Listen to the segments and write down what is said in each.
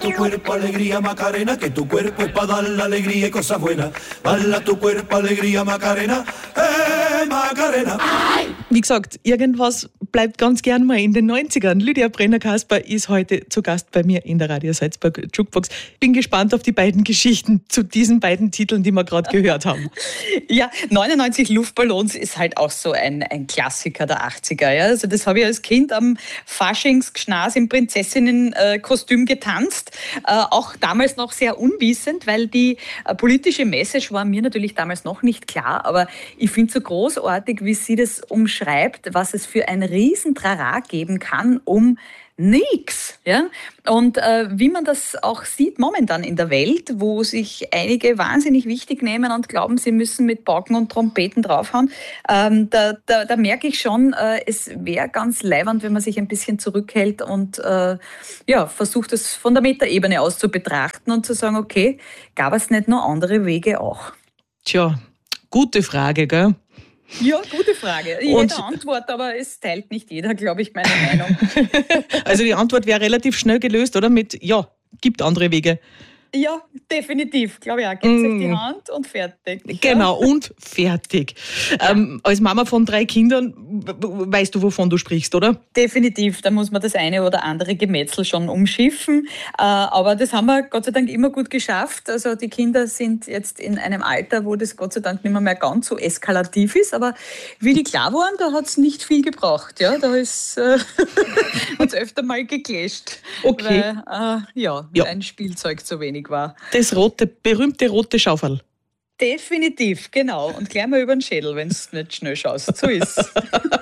Tu cuerpo alegría Macarena, que tu cuerpo es para dar la alegría y cosas buenas. Bala tu cuerpo alegría Macarena, Macarena. Wie gesagt, irgendwas bleibt ganz gern mal in den 90ern. Lydia Brenner-Kasper ist heute zu Gast bei mir in der Radio Salzburg Jukebox. Bin gespannt auf die beiden Geschichten zu diesen beiden Titeln, die wir gerade gehört haben. Ja, 99 Luftballons ist halt auch so ein Klassiker der 80er. Ja? Also das habe ich als Kind am Faschingsgschnas im Prinzessinnenkostüm getanzt. Auch damals noch sehr unwissend, weil die politische Message war mir natürlich damals noch nicht klar. Aber ich finde es so großartig, wie sie das umschreibt, was es für ein Riesentrara geben kann um nix. Ja? Und wie man das auch sieht momentan in der Welt, wo sich einige wahnsinnig wichtig nehmen und glauben, sie müssen mit Pauken und Trompeten draufhauen, da merke ich schon, es wäre ganz leiwand, wenn man sich ein bisschen zurückhält und versucht, es von der Metaebene aus zu betrachten und zu sagen, okay, gab es nicht nur andere Wege auch? Tja, gute Frage, gell? Ja, gute Frage. Ich hätte eine Antwort, aber es teilt nicht jeder, glaube ich, meine Meinung. Also die Antwort wäre relativ schnell gelöst, oder? Mit, ja, gibt andere Wege. Ja, definitiv, glaube ich auch. Gibt sich die Hand und fertig. Genau, und fertig. Als Mama von 3 Kindern weißt du, wovon du sprichst, oder? Definitiv, da muss man das eine oder andere Gemetzel schon umschiffen. Aber das haben wir Gott sei Dank immer gut geschafft. Also die Kinder sind jetzt in einem Alter, wo das Gott sei Dank nicht mehr ganz so eskalativ ist. Aber wie die klar waren, da hat es nicht viel gebraucht. Ja, da ist hat's öfter mal geclasht. Okay. Weil ein Spielzeug zu wenig war. Das berühmte rote Schauferl. Definitiv, genau. Und gleich mal über den Schädel, wenn es nicht schnell schaust. So ist es.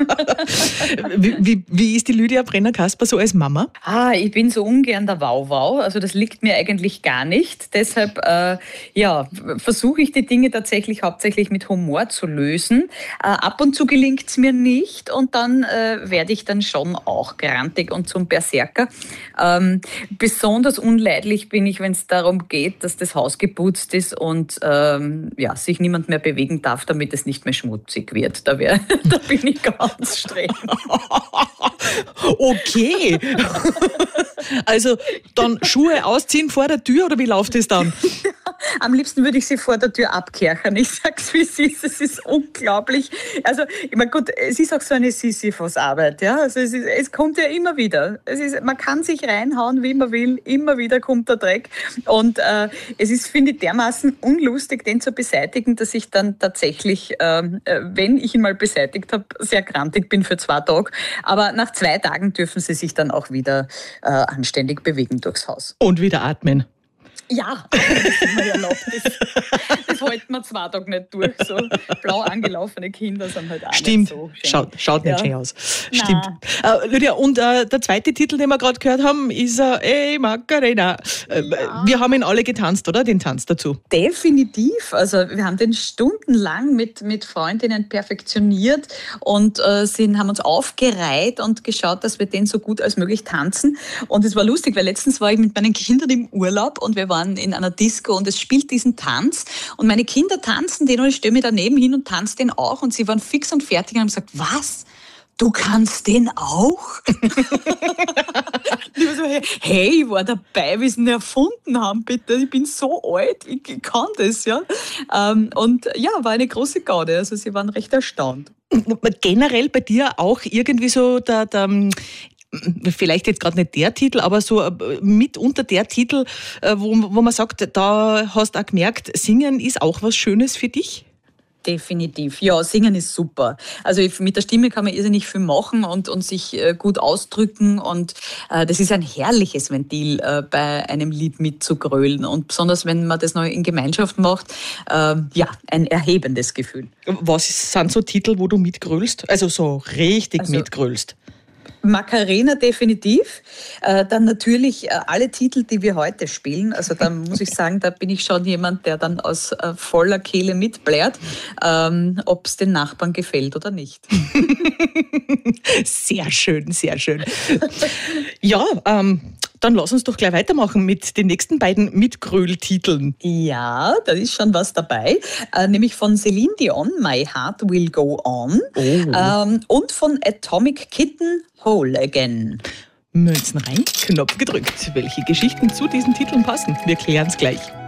Wie ist die Lydia Brenner-Kasper so als Mama? Ich bin so ungern der Wauwau. Also das liegt mir eigentlich gar nicht. Deshalb versuche ich die Dinge tatsächlich hauptsächlich mit Humor zu lösen. Ab und zu gelingt es mir nicht und dann werde ich dann schon auch grantig und zum Berserker. Besonders unleidlich bin ich, wenn es darum geht, dass das Haus geputzt ist und sich niemand mehr bewegen darf, damit es nicht mehr schmutzig wird. Da bin ich ganz streng. Okay. Also dann Schuhe ausziehen vor der Tür oder wie läuft es dann? Am liebsten würde ich sie vor der Tür abkerchern. Ich sag's, wie es ist. Es ist unglaublich. Also, ich meine, gut, es ist auch so eine Sisyphos-Arbeit. Ja? Also es kommt ja immer wieder. Man kann sich reinhauen, wie man will. Immer wieder kommt der Dreck. Und es ist, finde ich, dermaßen unlustig, den zu beseitigen, dass ich dann tatsächlich, wenn ich ihn mal beseitigt habe, sehr grantig bin für 2 Tage. Aber nach 2 Tagen dürfen sie sich dann auch wieder anständig bewegen durchs Haus. Und wieder atmen. Ja, das ist mir erlaubt. Das halten wir 2 Tage nicht durch. So blau angelaufene Kinder sind halt auch Stimmt. nicht so schön. Schaut nicht schön aus. Stimmt. Lydia, und der zweite Titel, den wir gerade gehört haben, ist Ey Macarena. Wir haben ihn alle getanzt, oder? Den Tanz dazu. Definitiv. Also wir haben den stundenlang mit Freundinnen perfektioniert und haben uns aufgereiht und geschaut, dass wir den so gut als möglich tanzen. Und es war lustig, weil letztens war ich mit meinen Kindern im Urlaub und wir waren in einer Disco und es spielt diesen Tanz und meine Kinder tanzen den und ich stelle mich daneben hin und tanze den auch und sie waren fix und fertig und haben gesagt, was? Du kannst den auch? Ich war so, hey, ich war dabei, wie sie ihn erfunden haben, bitte. Ich bin so alt, ich kann das, ja. Und ja, war eine große Gaude. Also sie waren recht erstaunt. Generell bei dir auch irgendwie so vielleicht jetzt gerade nicht der Titel, aber so mitunter der Titel, wo man sagt, da hast du auch gemerkt, Singen ist auch was Schönes für dich? Definitiv. Ja, Singen ist super. Also mit der Stimme kann man irrsinnig viel machen und sich gut ausdrücken und das ist ein herrliches Ventil, bei einem Lied mitzugrölen und besonders, wenn man das noch in Gemeinschaft macht, ein erhebendes Gefühl. Was sind so Titel, wo du mitgrölst? Also so richtig mitgrölst? Macarena definitiv. Dann natürlich alle Titel, die wir heute spielen. Also da muss ich sagen, da bin ich schon jemand, der dann aus voller Kehle mitblärt, ob es den Nachbarn gefällt oder nicht. Sehr schön, sehr schön. Ja, dann lass uns doch gleich weitermachen mit den nächsten beiden Mitgröl-Titeln. Ja, da ist schon was dabei. Nämlich von Celine Dion, My Heart Will Go On. Und von Atomic Kitten, Whole Again. Münzen rein, Knopf gedrückt. Welche Geschichten zu diesen Titeln passen? Wir klären es gleich.